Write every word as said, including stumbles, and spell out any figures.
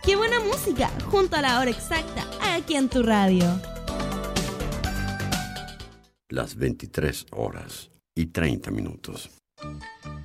¡Qué buena música! Junto a la hora exacta, aquí en tu radio. Las veintitrés horas y treinta minutos.